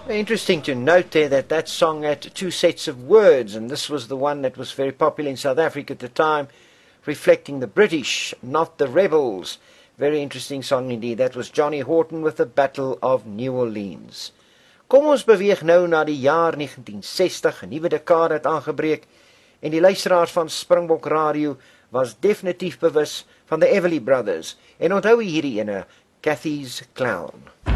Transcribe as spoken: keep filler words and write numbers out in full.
Interesting to note there that that song had two sets of words, and this was the one that was very popular in South Africa at the time, reflecting the British, not the rebels. Very interesting song indeed. That was Johnny Horton with the Battle of New Orleans. Kom ons beweeg nou na die jaar negentien sestig, 'n nuwe dekade het aangebreek, en die luisteraars van Springbok Radio was definitief bewus van the Everly Brothers. En onthou hierdie ene, Cathy's Clown.